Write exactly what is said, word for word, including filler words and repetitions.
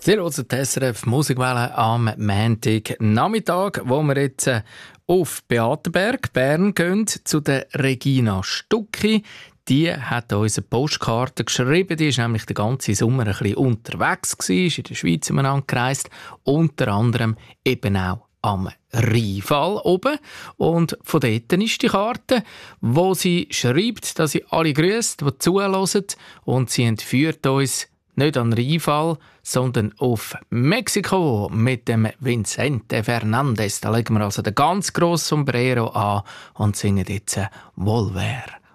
Sie hören die S R F Musikwelle am Montagnachmittag, wo wir jetzt äh, auf Beatenberg, Bern gehen, zu der Regina Stucki. Die hat uns eine Postkarte geschrieben. Die war nämlich den ganzen Sommer ein bisschen unterwegs gewesen, ist in der Schweiz umeinander gereist, unter anderem eben auch am Rheinfall oben. Und von dort ist die Karte, wo sie schreibt, dass sie alle grüßt, die zuhören. Und sie entführt uns nicht an den Rheinfall, sondern auf Mexiko mit dem Vicente Fernandez. Da legen wir also den ganz grossen Sombrero an und singen jetzt «Volver».